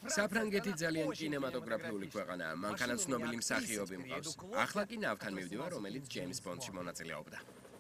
საფრანგეთი ძალიან კინემატოგრაფიული ქვეყანაა, მანქანა ცნობილი მსახიობი მყავს. ახლა კი ნავთან მივდივარ, რომელიც ჯეიმს ბონდში მონაწილეობდა.